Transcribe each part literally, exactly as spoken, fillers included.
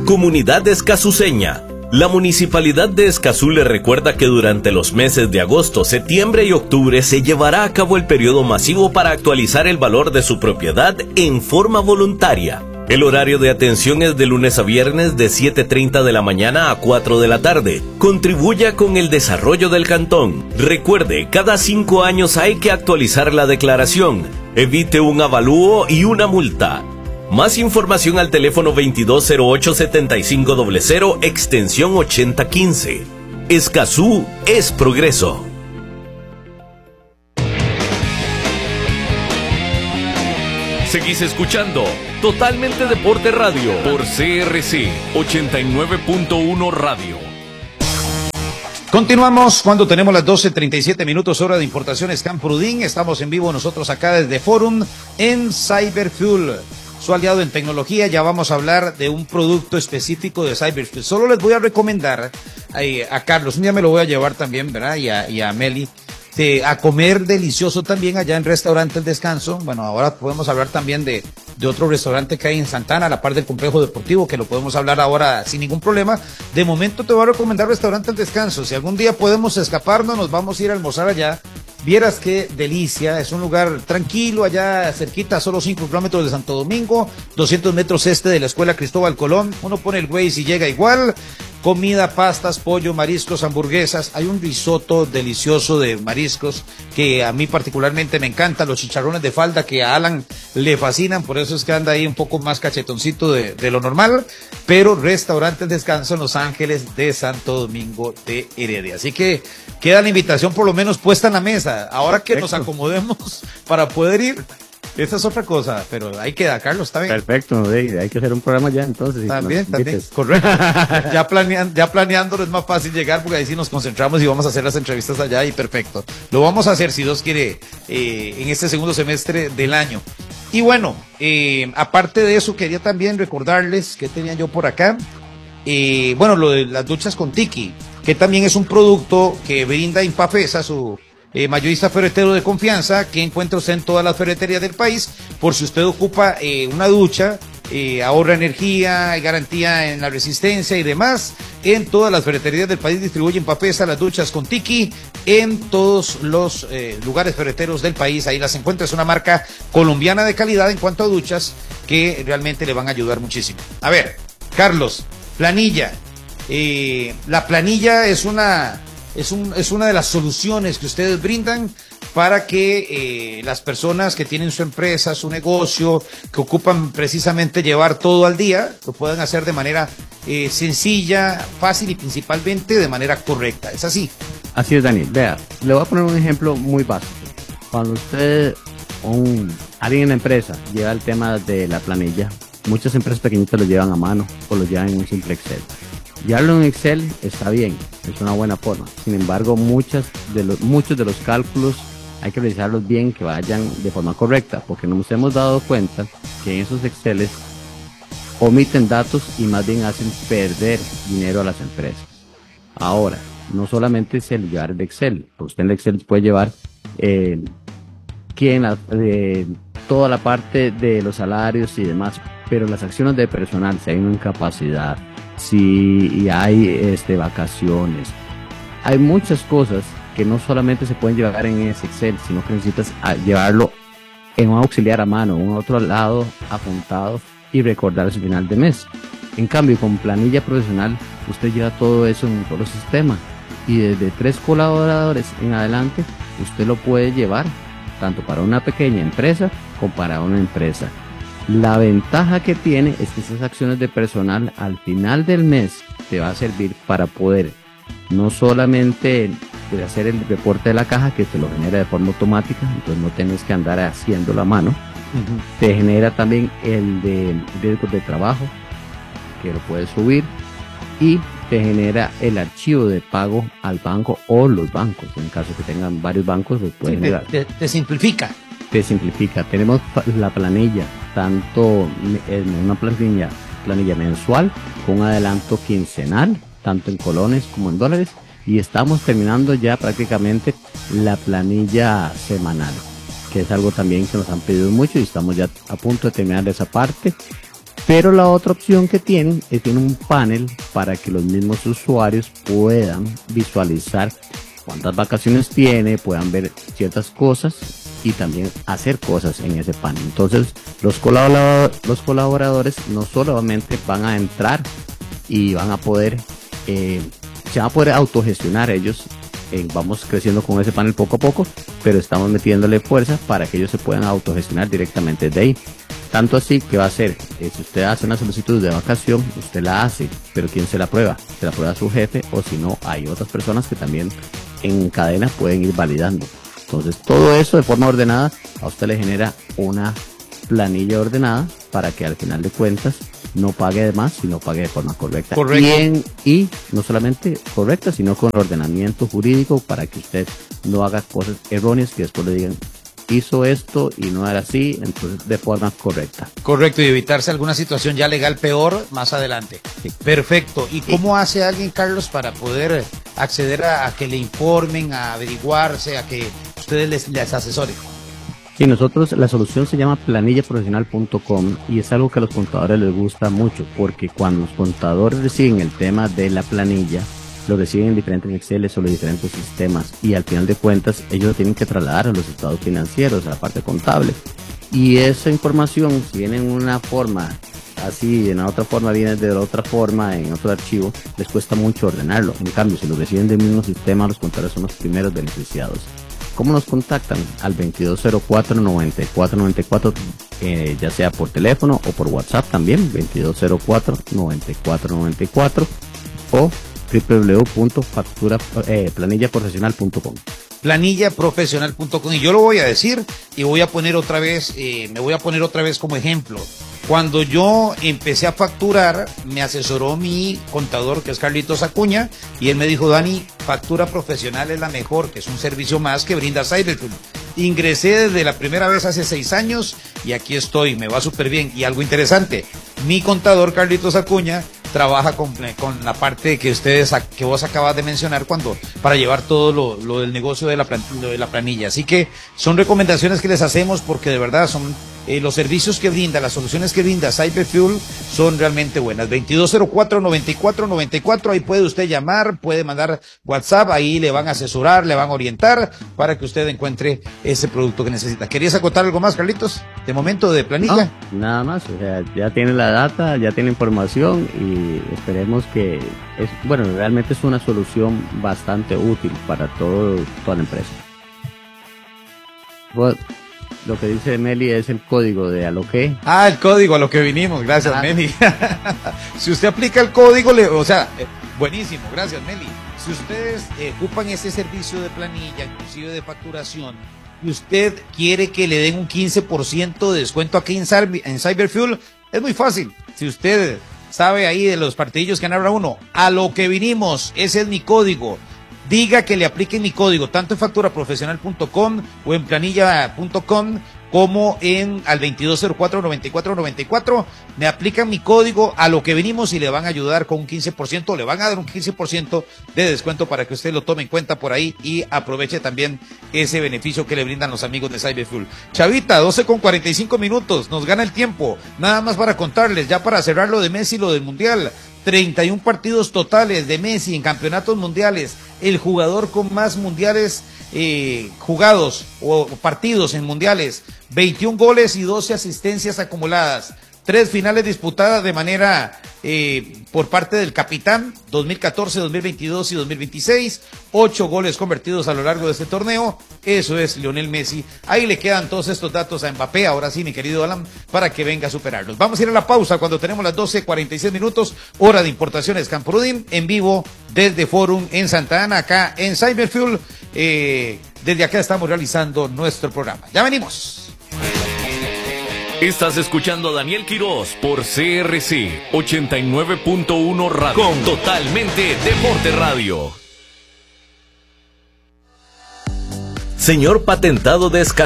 Comunidad escazuceña. La Municipalidad de Escazú le recuerda que durante los meses de agosto, septiembre y octubre se llevará a cabo el periodo masivo para actualizar el valor de su propiedad en forma voluntaria. El horario de atención es de lunes a viernes de siete treinta de la mañana a cuatro de la tarde. Contribuya con el desarrollo del cantón. Recuerde, cada cinco años hay que actualizar la declaración. Evite un avalúo y una multa. Más información al teléfono veintidós cero ocho setenta y cinco cero cero, extensión ochenta quince. Escazú es progreso. Seguís escuchando Totalmente Deporte Radio por C R C ochenta y nueve punto uno Radio. Continuamos cuando tenemos las doce treinta y siete minutos, hora de importaciones Camprudin. Estamos en vivo nosotros acá desde Forum en Cyberfuel, su aliado en tecnología. Ya vamos a hablar de un producto específico de Cyberfuel. Solo les voy a recomendar a, a Carlos, un día me lo voy a llevar también, ¿verdad? Y a, y a Meli. De, a comer delicioso también allá en Restaurante El Descanso. Bueno, ahora podemos hablar también de, de otro restaurante que hay en Santana, a la par del complejo deportivo, que lo podemos hablar ahora sin ningún problema. De momento te voy a recomendar Restaurante El Descanso. Si algún día podemos escaparnos, nos vamos a ir a almorzar allá. Vieras qué delicia, es un lugar tranquilo allá cerquita, a solo cinco kilómetros de Santo Domingo, doscientos metros este de la Escuela Cristóbal Colón. Uno pone el Waze y llega igual. Comida, pastas, pollo, mariscos, hamburguesas. Hay un risotto delicioso de mariscos que a mí particularmente me encanta. Los chicharrones de falda que a Alan le fascinan, por eso es que anda ahí un poco más cachetoncito de, de lo normal. Pero Restaurante El Descanso en Los Ángeles de Santo Domingo de Heredia. Así que queda la invitación por lo menos puesta en la mesa. Ahora que nos acomodemos para poder ir. Esa es otra cosa, pero ahí queda, Carlos, ¿está bien? Perfecto, hay que hacer un programa ya, entonces. También, también, correcto. Ya, planean, ya planeándolo es más fácil llegar, porque ahí sí nos concentramos y vamos a hacer las entrevistas allá y perfecto. Lo vamos a hacer, si Dios quiere, eh, en este segundo semestre del año. Y bueno, eh, aparte de eso, quería también recordarles que tenía yo por acá, eh, bueno, lo de las duchas con Tiki, que también es un producto que brinda Impafesa, su Eh, mayorista ferretero de confianza, que encuentra usted en todas las ferreterías del país. Por si usted ocupa eh, una ducha, eh, ahorra energía, hay garantía en la resistencia y demás. En todas las ferreterías del país distribuyen Impafesa las duchas con Tiki en todos los eh, lugares ferreteros del país. Ahí las encuentra. Es una marca colombiana de calidad en cuanto a duchas que realmente le van a ayudar muchísimo. A ver, Carlos, planilla. Eh, la planilla es una... Es, un, es una de las soluciones que ustedes brindan para que eh, las personas que tienen su empresa, su negocio, que ocupan precisamente llevar todo al día, lo puedan hacer de manera eh, sencilla, fácil y principalmente de manera correcta. ¿Es así? Así es, Daniel. Vea, le voy a poner un ejemplo muy básico. Cuando usted o un, alguien en la empresa lleva el tema de la planilla, muchas empresas pequeñitas lo llevan a mano o lo llevan en un simple Excel. Llevarlo en Excel está bien, es una buena forma. Sin embargo, muchas de los, muchos de los cálculos hay que realizarlos bien, que vayan de forma correcta, porque nos hemos dado cuenta que en esos Exceles omiten datos y más bien hacen perder dinero a las empresas. Ahora, no solamente es el llevar el Excel, porque usted en el Excel puede llevar eh, quién, eh, toda la parte de los salarios y demás, pero las acciones de personal, si hay una incapacidad, si hay este, vacaciones, hay muchas cosas que no solamente se pueden llevar en ese Excel, sino que necesitas llevarlo en un auxiliar a mano, en otro lado apuntado y recordar al final de mes. En cambio, con planilla profesional, usted lleva todo eso en un solo sistema y desde tres colaboradores en adelante, usted lo puede llevar tanto para una pequeña empresa como para una empresa. La ventaja que tiene es que esas acciones de personal al final del mes te va a servir para poder no solamente hacer el reporte de la caja, que te lo genera de forma automática, entonces no tienes que andar haciéndolo a mano. Uh-huh. Te genera también el de riesgos de trabajo, que lo puedes subir, y te genera el archivo de pago al banco o los bancos. En caso que tengan varios bancos, los pueden sí, generar. Te, te, te simplifica. Te simplifica. Tenemos la planilla, tanto en una planilla, planilla mensual, con un adelanto quincenal, tanto en colones como en dólares, y estamos terminando ya prácticamente la planilla semanal, que es algo también que nos han pedido mucho y estamos ya a punto de terminar esa parte. Pero la otra opción que tienen es tiene un panel para que los mismos usuarios puedan visualizar cuántas vacaciones tiene, puedan ver ciertas cosas y también hacer cosas en ese panel. Entonces los colaboradores, los colaboradores no solamente van a entrar y van a poder, eh, se van a poder autogestionar ellos. Eh, vamos creciendo con ese panel poco a poco, pero estamos metiéndole fuerza para que ellos se puedan autogestionar directamente de ahí. Tanto así que va a ser, eh, si usted hace una solicitud de vacación, usted la hace, pero ¿quién se la prueba? Se la prueba su jefe, o si no, hay otras personas que también en cadena pueden ir validando. Entonces todo eso de forma ordenada a usted le genera una planilla ordenada para que al final de cuentas no pague de más, sino pague de forma correcta. Correcto. Y, en, y no solamente correcta, sino con ordenamiento jurídico para que usted no haga cosas erróneas que después le digan hizo esto y no era así, entonces de forma correcta. Correcto, y evitarse alguna situación ya legal peor más adelante. Sí. Perfecto. ¿Y cómo hace alguien, Carlos, para poder acceder a, a que le informen, a averiguarse, a que ustedes les, les asesoren? Sí, nosotros, la solución se llama planilla profesional punto com y es algo que a los contadores les gusta mucho, porque cuando los contadores reciben el tema de la planilla, lo reciben en diferentes Excel o los diferentes sistemas y al final de cuentas ellos lo tienen que trasladar a los estados financieros, a la parte contable. Y esa información, si viene en una forma así, en otra forma viene de otra forma, en otro archivo, les cuesta mucho ordenarlo. En cambio, si lo reciben del mismo sistema, los contadores son los primeros beneficiados. ¿Cómo nos contactan? Al veintidós cero cuatro, noventa y cuatro noventa y cuatro, eh, ya sea por teléfono o por WhatsApp también, veintidós cero cuatro, noventa y cuatro noventa y cuatro, o doble u doble u doble u punto factura eh, planilla profesional punto com. planilla profesional punto com. Y yo lo voy a decir y voy a poner otra vez, eh, me voy a poner otra vez como ejemplo. Cuando yo empecé a facturar, me asesoró mi contador, que es Carlitos Acuña, y él me dijo, Dani, factura profesional es la mejor, que es un servicio más que brinda Cyberfuel. Ingresé desde la primera vez hace seis años y aquí estoy, me va súper bien. Y algo interesante, mi contador, Carlitos Acuña, trabaja con, con la parte que ustedes, que vos acabas de mencionar, cuando para llevar todo lo, lo del negocio de la, plan, lo de la planilla. Así que son recomendaciones que les hacemos porque de verdad son eh, los servicios que brinda, las soluciones que brinda Cyberfuel son realmente buenas. veintidós cero cuatro, noventa y cuatro noventa y cuatro, ahí puede usted llamar, puede mandar WhatsApp, ahí le van a asesorar, le van a orientar para que usted encuentre ese producto que necesita. ¿Querías acotar algo más, Carlitos? De momento de planilla. No, nada más, o sea, ya tiene la data, ya tiene información y esperemos que es, bueno, realmente es una solución bastante útil para todo, toda la empresa. Pues, lo que dice Meli es el código de a lo que. Ah, el código, a lo que vinimos. Gracias, ah. Meli. Si usted aplica el código, le, o sea, eh, buenísimo. Gracias, Meli. Si ustedes eh, ocupan ese servicio de planilla, inclusive de facturación, y usted quiere que le den un quince por ciento de descuento aquí en, en Cyberfuel, es muy fácil. Si usted sabe ahí de los partidillos que habla uno, a lo que vinimos, ese es mi código. Diga que le apliquen mi código, tanto en factura profesional punto com o en planilla punto com, como en al veintidós cero cuatro, noventa y cuatro noventa y cuatro, me aplican mi código a lo que venimos y le van a ayudar con un quince por ciento, le van a dar un quince por ciento de descuento para que usted lo tome en cuenta por ahí y aproveche también ese beneficio que le brindan los amigos de Cyberfuel. Chavita, doce con cuarenta y cinco minutos, nos gana el tiempo, nada más para contarles, ya para cerrar lo de Messi, lo del Mundial, treinta y uno partidos totales de Messi en campeonatos mundiales, el jugador con más mundiales eh, jugados o partidos en mundiales, veintiún goles y doce asistencias acumuladas, tres finales disputadas de manera eh, por parte del capitán, dos mil catorce, dos mil veintidós y dos mil veintiséis, ocho goles convertidos a lo largo de este torneo, eso es Lionel Messi. Ahí le quedan todos estos datos a Mbappé, ahora sí, mi querido Alan, para que venga a superarlos. Vamos a ir a la pausa cuando tenemos las doce cuarenta y seis minutos, hora de importaciones Camprodin, en vivo desde Forum en Santa Ana, acá en Cyberfuel. Eh, desde acá estamos realizando nuestro programa. Ya venimos. Estás escuchando a Daniel Quirós por C R C ochenta y nueve punto uno Radio, con Totalmente Deporte Radio. Señor Patentado de Escazú,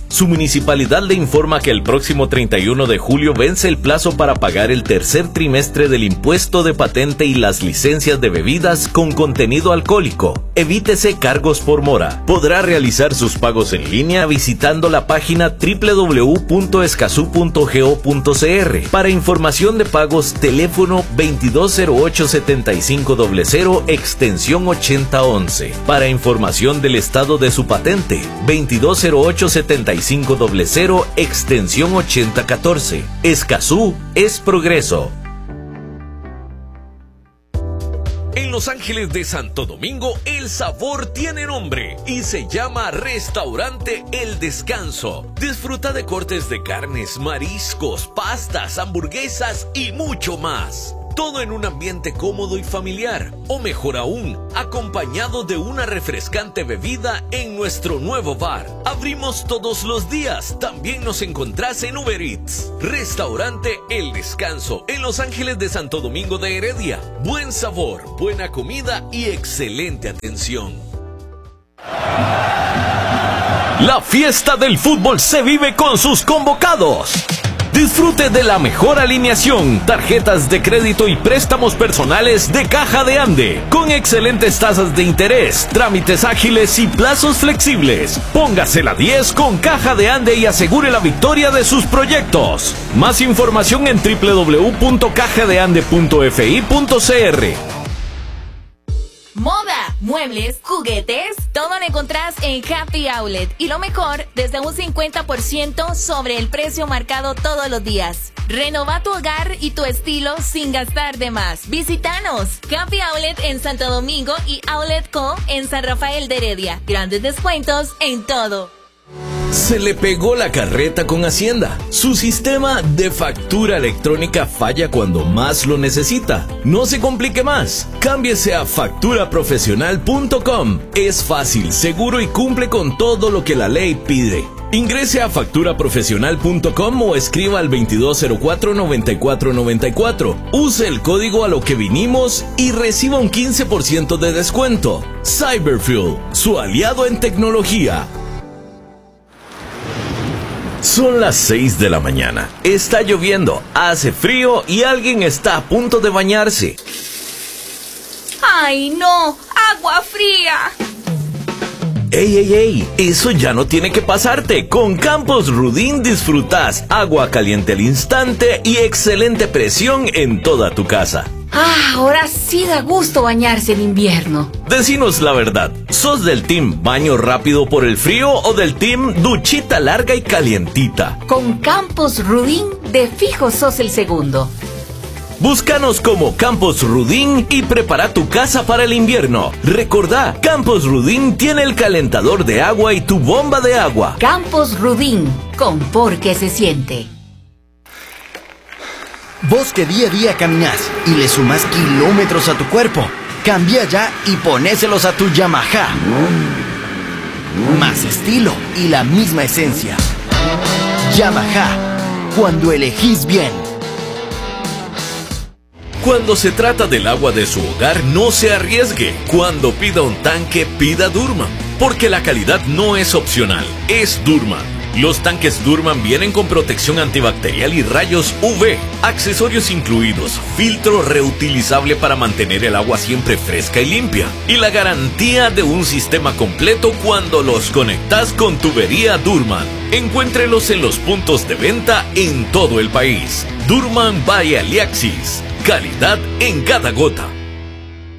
Su municipalidad le informa que el próximo treinta y uno de julio vence el plazo para pagar el tercer trimestre del impuesto de patente y las licencias de bebidas con contenido alcohólico. Evítese cargos por mora. Podrá realizar sus pagos en línea visitando la página doble u doble u doble u punto escazú punto go punto c r. Para información de pagos, teléfono veintidós cero ocho setenta y cinco cero cero, extensión ochenta once. Para información del estado de su patente, veintidós cero ocho setenta y cinco cero cero, extensión ochenta catorce. Escazú es progreso. En Los Ángeles de Santo Domingo, el sabor tiene nombre y se llama Restaurante El Descanso. Disfruta de cortes de carnes, mariscos, pastas, hamburguesas y mucho más. Todo en un ambiente cómodo y familiar, o mejor aún, acompañado de una refrescante bebida en nuestro nuevo bar. Abrimos todos los días, también nos encontrás en Uber Eats. Restaurante El Descanso, en Los Ángeles de Santo Domingo de Heredia. Buen sabor, buena comida y excelente atención. La fiesta del fútbol se vive con sus convocados. Disfrute de la mejor alineación, tarjetas de crédito y préstamos personales de Caja de Ande, con excelentes tasas de interés, trámites ágiles y plazos flexibles. Póngase la diez con Caja de Ande y asegure la victoria de sus proyectos. Más información en doble u doble u doble u punto caja de ande punto f i punto c r. Moda, muebles, juguetes, todo lo encontrás en Happy Outlet. Y lo mejor, desde un cincuenta por ciento sobre el precio marcado todos los días. Renova tu hogar y tu estilo sin gastar de más. Visítanos. Happy Outlet en Santo Domingo y Outlet Co. en San Rafael de Heredia. Grandes descuentos en todo. Se le pegó la carreta con Hacienda. Su sistema de factura electrónica falla cuando más lo necesita. No se complique más. Cámbiese a factura profesional punto com. Es fácil, seguro y cumple con todo lo que la ley pide. Ingrese a factura profesional punto com o escriba al veintidós cero cuatro noventa y cuatro noventa y cuatro. Use el código a lo que vinimos y reciba un quince por ciento de descuento. Cyberfuel, su aliado en tecnología. Son las seis de la mañana. Está lloviendo, hace frío y alguien está a punto de bañarse. ¡Ay, no! ¡Agua fría! ¡Ey, ey, ey! Eso ya no tiene que pasarte. Con Campos Rudin disfrutas agua caliente al instante y excelente presión en toda tu casa. Ah, ahora sí da gusto bañarse en invierno. Decinos la verdad, ¿sos del team baño rápido por el frío o del team duchita larga y calientita? Con Campos Rudin, de fijo sos el segundo. Búscanos como Campos Rudin y prepara tu casa para el invierno. Recordá, Campos Rudin tiene el calentador de agua y tu bomba de agua. Campos Rudin, confort que se siente. Vos que día a día caminás y le sumás kilómetros a tu cuerpo, cambia ya y ponéselos a tu Yamaha. Más estilo y la misma esencia. Yamaha, cuando elegís bien. Cuando se trata del agua de su hogar, no se arriesgue. Cuando pida un tanque, pida Durman, porque la calidad no es opcional, es Durman. Los tanques Durman vienen con protección antibacterial y rayos U V, accesorios incluidos, filtro reutilizable para mantener el agua siempre fresca y limpia, y la garantía de un sistema completo cuando los conectas con tubería Durman. Encuéntrelos en los puntos de venta en todo el país. Durman by Aliaxis. Calidad en cada gota.